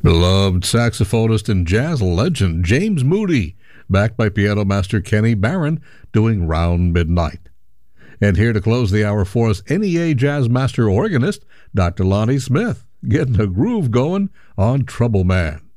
Beloved saxophonist and jazz legend James Moody, backed by piano master Kenny Barron, doing Round Midnight. And here to close the hour for us, NEA Jazz Master organist Dr. Lonnie Smith, getting a groove going on Trouble Man.